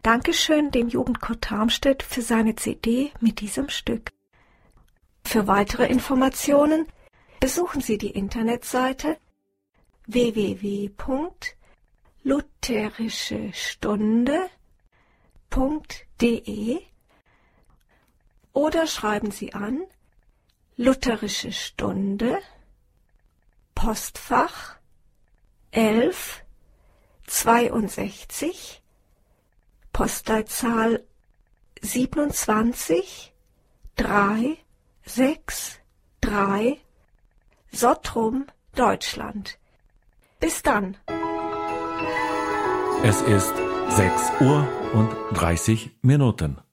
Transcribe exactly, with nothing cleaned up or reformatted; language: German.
Dankeschön dem Jugendchor Tarmstedt für seine C D mit diesem Stück. Für weitere Informationen besuchen Sie die Internetseite w w w punkt lutherische stunde punkt d e oder schreiben Sie an Lutherische Stunde, Postfach elf zweiundsechzig, Postleitzahl siebenundzwanzig drei sechs drei, Sottrum, Deutschland. Bis dann. Es ist sechs Uhr und dreißig Minuten.